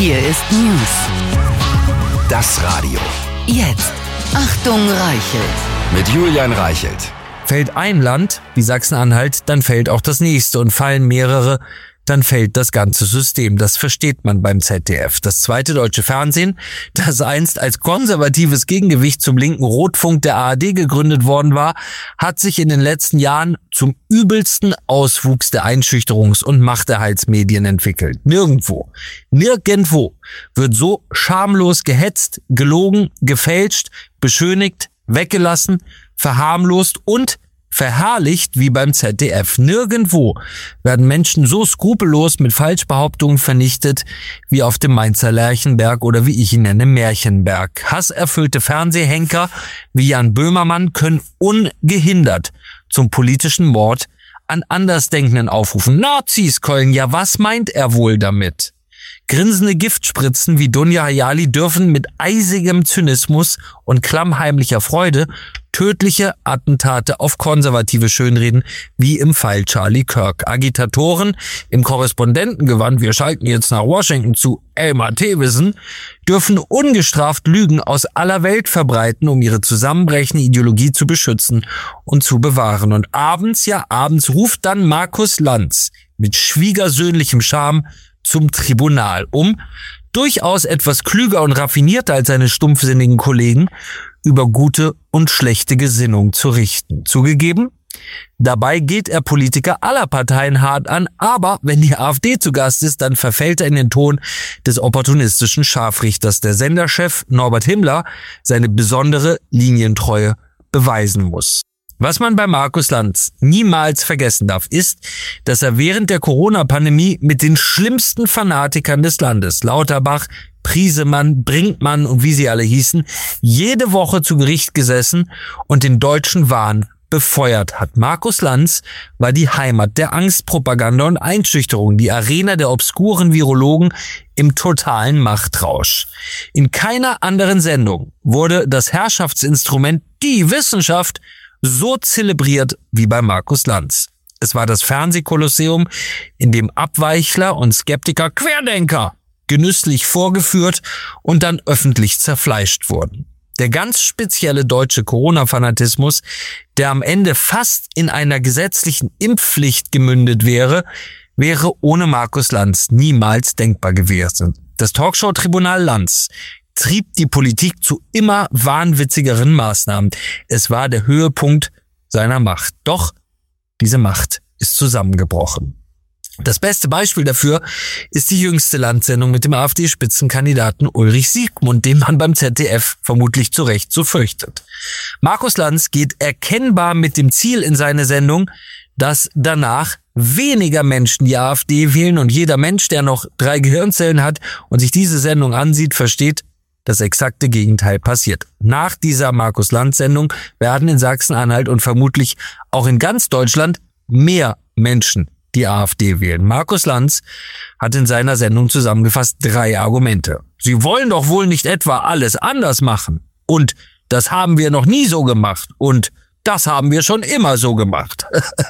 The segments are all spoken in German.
Hier ist News. Das Radio. Jetzt. Achtung, Reichelt. Mit Julian Reichelt. Fällt ein Land, wie Sachsen-Anhalt, dann fällt auch das nächste. Und fallen mehrere, dann fällt das ganze System. Das versteht man beim ZDF. Das zweite deutsche Fernsehen, das einst als konservatives Gegengewicht zum linken Rotfunk der ARD gegründet worden war, hat sich in den letzten Jahren zum übelsten Auswuchs der Einschüchterungs- und Machterhaltsmedien entwickelt. Nirgendwo wird so schamlos gehetzt, gelogen, gefälscht, beschönigt, weggelassen, verharmlost und verherrlicht wie beim ZDF. Nirgendwo werden Menschen so skrupellos mit Falschbehauptungen vernichtet wie auf dem Mainzer Lerchenberg oder wie ich ihn nenne, Märchenberg. Hasserfüllte Fernsehhenker wie Jan Böhmermann können ungehindert zum politischen Mord an Andersdenkenden aufrufen. Nazis keulen, ja, was meint er wohl damit? Grinsende Giftspritzen wie Dunja Hayali dürfen mit eisigem Zynismus und klammheimlicher Freude tödliche Attentate auf Konservative schönreden, wie im Fall Charlie Kirk. Agitatoren im Korrespondentengewand, wir schalten jetzt nach Washington zu Elmar Thewissen, dürfen ungestraft Lügen aus aller Welt verbreiten, um ihre zusammenbrechende Ideologie zu beschützen und zu bewahren. Und abends ruft dann Markus Lanz mit schwiegersöhnlichem Charme zum Tribunal, um durchaus etwas klüger und raffinierter als seine stumpfsinnigen Kollegen über gute und schlechte Gesinnung zu richten. Zugegeben, dabei geht er Politiker aller Parteien hart an, aber wenn die AfD zu Gast ist, dann verfällt er in den Ton des opportunistischen Scharfrichters. Der Senderchef Norbert Himmler seine besondere Linientreue beweisen muss. Was man bei Markus Lanz niemals vergessen darf, ist, dass er während der Corona-Pandemie mit den schlimmsten Fanatikern des Landes, Lauterbach, Priesemann, Brinkmann und wie sie alle hießen, jede Woche zu Gericht gesessen und den deutschen Wahn befeuert hat. Markus Lanz war die Heimat der Angstpropaganda und Einschüchterung, die Arena der obskuren Virologen im totalen Machtrausch. In keiner anderen Sendung wurde das Herrschaftsinstrument, die Wissenschaft, so zelebriert wie bei Markus Lanz. Es war das Fernsehkolosseum, in dem Abweichler und Skeptiker, Querdenker, genüsslich vorgeführt und dann öffentlich zerfleischt wurden. Der ganz spezielle deutsche Corona-Fanatismus, der am Ende fast in einer gesetzlichen Impfpflicht gemündet wäre ohne Markus Lanz niemals denkbar gewesen. Das Talkshow-Tribunal Lanz trieb die Politik zu immer wahnwitzigeren Maßnahmen. Es war der Höhepunkt seiner Macht. Doch diese Macht ist zusammengebrochen. Das beste Beispiel dafür ist die jüngste Landsendung mit dem AfD-Spitzenkandidaten Ulrich Siegmund, den man beim ZDF vermutlich zu Recht so fürchtet. Markus Lanz geht erkennbar mit dem Ziel in seine Sendung, dass danach weniger Menschen die AfD wählen, und jeder Mensch, der noch 3 Gehirnzellen hat und sich diese Sendung ansieht, versteht, das exakte Gegenteil passiert. Nach dieser Markus-Lanz-Sendung werden in Sachsen-Anhalt und vermutlich auch in ganz Deutschland mehr Menschen die AfD wählen. Markus Lanz hat in seiner Sendung zusammengefasst 3 Argumente. Sie wollen doch wohl nicht etwa alles anders machen. Und das haben wir noch nie so gemacht. Und das haben wir schon immer so gemacht.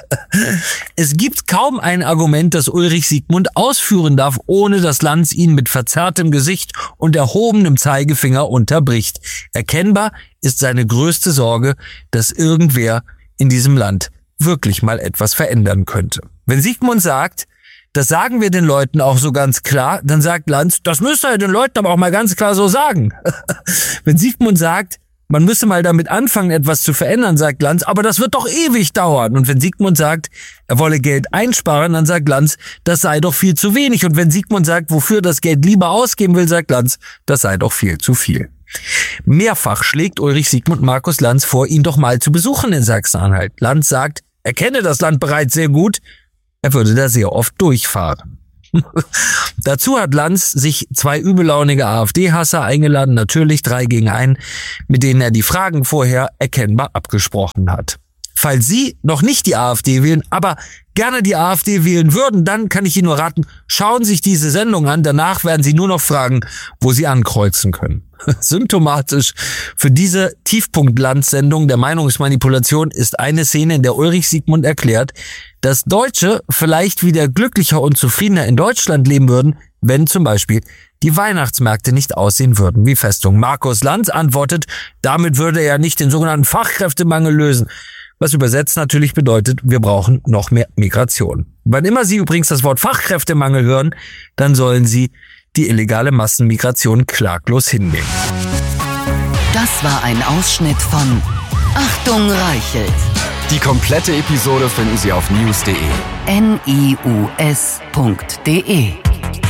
Es gibt kaum ein Argument, das Ulrich Siegmund ausführen darf, ohne dass Lanz ihn mit verzerrtem Gesicht und erhobenem Zeigefinger unterbricht. Erkennbar ist seine größte Sorge, dass irgendwer in diesem Land wirklich mal etwas verändern könnte. Wenn Siegmund sagt, das sagen wir den Leuten auch so ganz klar, dann sagt Lanz, das müsst ihr den Leuten aber auch mal ganz klar so sagen. Wenn Siegmund sagt, man müsse mal damit anfangen, etwas zu verändern, sagt Lanz, aber das wird doch ewig dauern. Und wenn Siegmund sagt, er wolle Geld einsparen, dann sagt Lanz, das sei doch viel zu wenig. Und wenn Siegmund sagt, wofür das Geld lieber ausgeben will, sagt Lanz, das sei doch viel zu viel. Mehrfach schlägt Ulrich Siegmund Markus Lanz vor, ihn doch mal zu besuchen in Sachsen-Anhalt. Lanz sagt, er kenne das Land bereits sehr gut, er würde da sehr oft durchfahren. Dazu hat Lanz sich 2 übellaunige AfD-Hasser eingeladen, natürlich 3 gegen 1, mit denen er die Fragen vorher erkennbar abgesprochen hat. Falls Sie noch nicht die AfD wählen, aber gerne die AfD wählen würden, dann kann ich Ihnen nur raten, schauen Sie sich diese Sendung an, danach werden Sie nur noch fragen, wo Sie ankreuzen können. Symptomatisch für diese Tiefpunkt-Landsendung der Meinungsmanipulation ist eine Szene, in der Ulrich Siegmund erklärt, dass Deutsche vielleicht wieder glücklicher und zufriedener in Deutschland leben würden, wenn zum Beispiel die Weihnachtsmärkte nicht aussehen würden wie Festung. Markus Lanz antwortet, damit würde er nicht den sogenannten Fachkräftemangel lösen. Was übersetzt natürlich bedeutet, wir brauchen noch mehr Migration. Wann immer Sie übrigens das Wort Fachkräftemangel hören, dann sollen Sie die illegale Massenmigration klaglos hinnehmen. Das war ein Ausschnitt von Achtung Reichelt. Die komplette Episode finden Sie auf news.de. NIUS.de